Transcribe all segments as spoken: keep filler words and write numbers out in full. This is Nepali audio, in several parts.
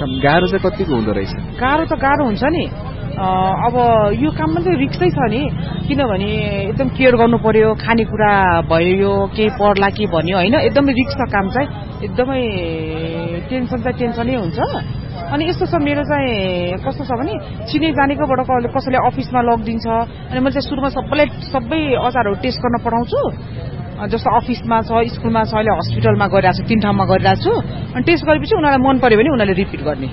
गाह्रो चाहिँ कतिको हुँदो रहेछ? गाह्रो त गाह्रो हुन्छ नि। अब यो काममा चाहिँ रिक्सै छ नि, किनभने एकदम केयर गर्नु पर्यो, खानेकुरा भयो, यो केही पर्ला के भन्यो होइन, एकदमै रिक्स छ काम चाहिँ, एकदमै टेन्सन चाहिँ टेन्सनै हुन्छ। अनि यस्तो छ मेरो चाहिँ कस्तो छ भने चिने जानेकोबाट कसैले अफिसमा लगिदिन्छ, अनि मैले चाहिँ सुरुमा सबैलाई सबै अचारहरू टेस्ट गर्न पठाउँछु, जस्तो अफिसमा छ, स्कुलमा छ, अहिले हस्पिटलमा गरिरहेको छु, तीन ठाउँमा गरिरहेको छु। अनि टेस्ट गरेपछि उनीहरूलाई मन पर्यो भने उनीहरूले रिपिट गर्ने।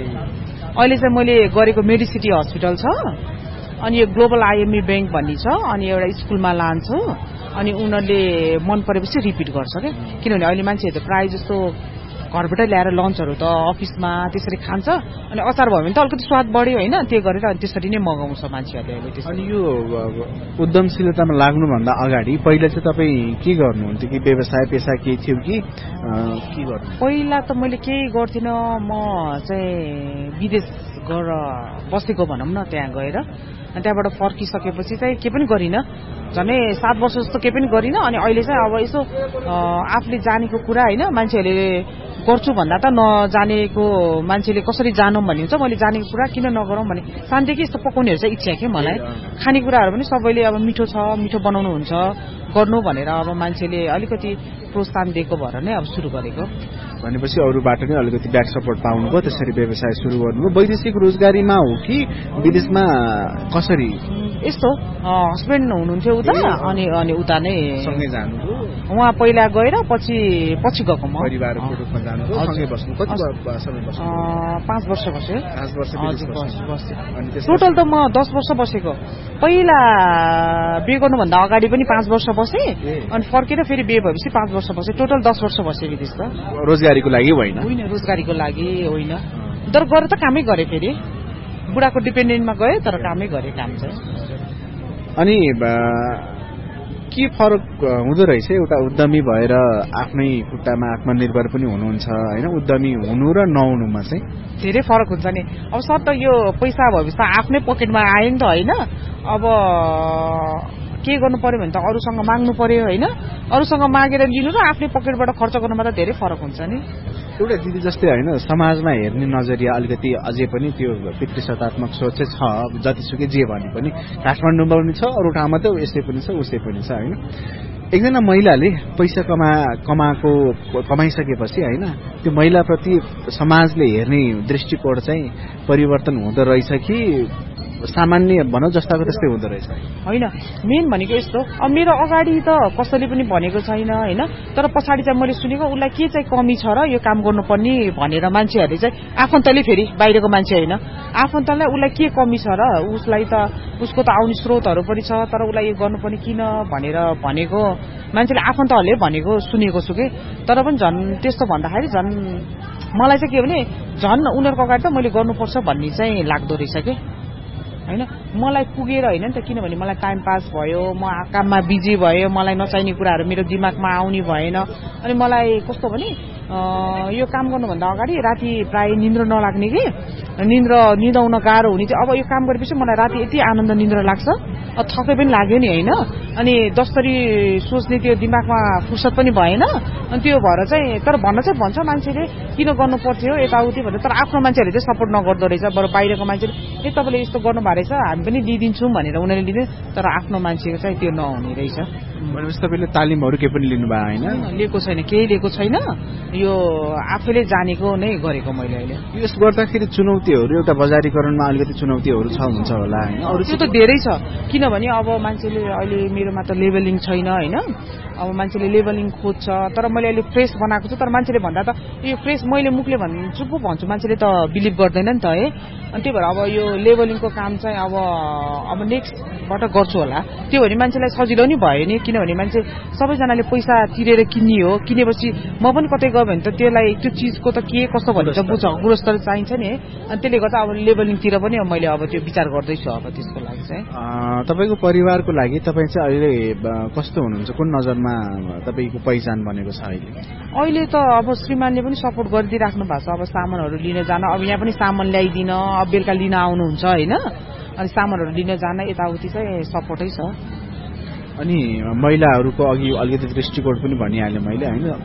अहिले चाहिँ मैले गरेको मेडिसिटी हस्पिटल छ, अनि यो ग्लोबल आइएमई ब्याङ्क भन्ने छ, अनि एउटा स्कुलमा लान्छु, अनि उनीहरूले मन परेपछि रिपिट गर्छ क्या। किनभने अहिले मान्छेहरू त प्रायः जस्तो घरबाटै ल्याएर लन्चहरू त अफिसमा त्यसरी खान्छ, अनि अचार भयो भने त अलिकति स्वाद बढ्यो होइन, त्यो गरेर अनि त्यसरी नै मगाउँछ मान्छेहरूले अहिले। अनि यो उद्यमशीलतामा लाग्नुभन्दा अगाडि पहिला चाहिँ तपाईँ के गर्नुहुन्थ्यो, कि व्यवसाय पेसा केही थियो कि के गर्नु? पहिला त मैले केही गर्थिनँ, म चाहिँ विदेश गएर बसेको भनौँ न, त्यहाँ गएर अनि त्यहाँबाट फर्किसकेपछि चाहिँ केही पनि गरिनँ, झनै सात वर्ष जस्तो केही पनि गरिनँ। अनि अहिले चाहिँ अब यसो आफूले जानेको कुरा होइन, मान्छेहरूले गर्छु भन्दा त नजानेको मान्छेले कसरी जानौँ भन्ने हुन्छ, मैले जानेको कुरा किन नगरौँ भने शान्तिकै यस्तो पकाउनेहरू चाहिँ इच्छा के मलाई। खानेकुराहरू पनि सबैले अब मिठो छ, मिठो बनाउनु हुन्छ गर्नु भनेर अब मान्छेले अलिकति प्रोत्साहन दिएको भएर नै अब सुरु गरेको। भनेपछि अरूबाट नै अलिकति ब्याक सपोर्ट पाउनुभयो, त्यसरी व्यवसाय सुरु गर्नुभयो। वैदेशिक रोजगारीमा हो कि विदेशमा कसरी? यस्तो हस्बेन्ड हुनुहुन्थ्यो उता, अनि अनि उता नै सँगै जानुभयो? उहाँ पहिला गएर पछि पछि गएको म। परिवारको रूपमा जानुभयो, सँगै बस्नु? कति समय बस्नु? पाँच वर्ष बस्यो। पाँच वर्ष बस्यो। टोटल त म दस वर्ष बसेको। पहिला बिहे गर्नुभन्दा अगाडि पनि पाँच वर्ष बसेँ, अनि फर्केर फेरि बिहे भएपछि पाँच वर्ष बसेँ। टोटल दस वर्ष बसेँ विदेश त। रोजगारीको लागि होइन? होइन, रोजगारीको लागि होइन, तर गएर त कामै गरेँ, फेरि बुढाको डिपेन्डेन्टमा गएँ, तर कामै गरेँ काम चाहिँ। अनि के फरक हुँदो रहेछ एउटा उद्यमी भएर आफ्नै खुट्टामा आत्मनिर्भर पनि हुनुहुन्छ होइन, उद्यमी हुनु र नहुनुमा चाहिँ धेरै फरक हुन्छ नि। अब सर त यो पैसा भएपछि त आफ्नै पकेटमा आयो नि त होइन, अब के गर्नु पर्यो भने त अरूसँग माग्नु पर्यो होइन, अरूसँग मागेर लिनु र आफ्नै पकेटबाट खर्च गर्नुमा त धेरै फरक हुन्छ नि। एउटा दिदी जस्तै होइन, समाजमा हेर्ने नजरिया अलिकति अझै पनि त्यो पितृसत्तात्मक सोच चाहिँ छ, जतिसुकै जे भने पनि काठमाडौँमा पनि छ, अरू ठाउँमा त यसै पनि छ उसै पनि छ होइन। एकजना महिलाले पैसा कमा कमाएको कमाइसकेपछि होइन, त्यो महिलाप्रति समाजले हेर्ने दृष्टिकोण चाहिँ परिवर्तन हुँदो रहेछ कि सामान्य भनौँ जस्ताको त्यस्तै हुँदो रहेछ? होइन, मेन भनेको यस्तो, अब मेरो अगाडि त कसैले पनि भनेको छैन होइन, तर पछाडि चाहिँ मैले सुनेको उसलाई के चाहिँ कमी छ र यो काम गर्नुपर्ने भनेर मान्छेहरूले चाहिँ, आफन्तले फेरि बाहिरको मान्छे होइन, आफन्तलाई उसलाई के कमी छ र, उसलाई त उसको त आउने स्रोतहरू पनि छ, तर उसलाई यो गर्नुपर्ने किन भनेर भनेको मान्छेले आफन्तहरूले भनेको सुनेको छु कि। तर पनि झन् त्यस्तो भन्दाखेरि झन् मलाई चाहिँ के भने झन् उनीहरूको अगाडि त मैले गर्नुपर्छ भन्ने चाहिँ लाग्दो रहेछ कि होइन। मलाई पुगेर होइन नि त, किनभने मलाई टाइम पास भयो, म काममा बिजी भयो, मलाई नचाहिने कुराहरू मेरो दिमागमा आउने भएन। अनि मलाई कस्तो भने यो काम गर्नुभन्दा अगाडि राति प्राय निन्द्र नलाग्ने कि, निन्द्र निदाउन गाह्रो हुने चाहिँ। अब यो काम गरेपछि मलाई राति यति आनन्द निन्द्र लाग्छ, थकै पनि लाग्यो नि होइन, अनि जसरी सोच्ने त्यो दिमागमा फुर्सद पनि भएन, अनि त्यो भएर चाहिँ। तर भन्न चाहिँ भन्छ मान्छेले किन गर्नु पर्थ्यो यताउति भनेर, तर आफ्नो मान्छेहरूले चाहिँ सपोर्ट नगर्दो रहेछ। बरु बाहिरको मान्छेले ए तपाईँले यस्तो गर्नुभएको रहेछ, हामी पनि दिइदिन्छौँ भनेर उनीहरूले लिँदै, तर आफ्नो मान्छेको चाहिँ त्यो नहुने रहेछ। भनेपछि तपाईँले तालिमहरू केही पनि लिनुभयो होइन? लिएको छैन, केही लिएको छैन, यो आफैले जानेको नै गरेको मैले अहिले। यस गर्दाखेरि चुनौतीहरू, एउटा बजारीकरणमा अलिकति चुनौतीहरू छ हुन्छ होला होइन? अरू त्यो त धेरै छ, किनभने अब मान्छेले अहिले मेरोमा त लेभलिङ छैन होइन, अब मान्छेले लेभलिङ खोज्छ, तर मैले अहिले फ्रेस बनाएको छु। तर मान्छेले भन्दा त यो फ्रेस मैले मुखले भन्छु पो भन्छु, मान्छेले त बिलिभ गर्दैन नि त है। अनि त्यही भएर अब यो लेभलिङको काम चाहिँ अब अब नेक्स्टबाट गर्छु होला, त्यो भने मान्छेलाई सजिलो नि भयो नि, किनभने मान्छे सबैजनाले पैसा तिरेर किन्ने हो, किनेपछि म पनि कतै गयो भने त त्यसलाई त्यो चिजको त के कस्तो भन्ने त बुझ गुणस्तर चाहिन्छ नि। अनि त्यसले गर्दा अब लेभलिङतिर पनि मैले अब त्यो विचार गर्दैछु अब त्यसको लागि चाहिँ। तपाईँको परिवारको लागि तपाईँ चाहिँ अहिले कस्तो हुनुहुन्छ, कुन नजरमा तपाईँको पहिचान बनेको छ अहिले? अहिले त अब श्रीमानले पनि सपोर्ट गरिदिइराख्नु भएको छ, अब सामानहरू लिन जान, अब यहाँ पनि सामान ल्याइदिन, अब बेलुका लिन आउनुहुन्छ होइन, अनि सामानहरू लिन जान यताउति चाहिँ सपोर्टै छ। अनि महिलाहरूको अघि अलिकति दृष्टिकोण पनि भनिहालेँ मैले होइन,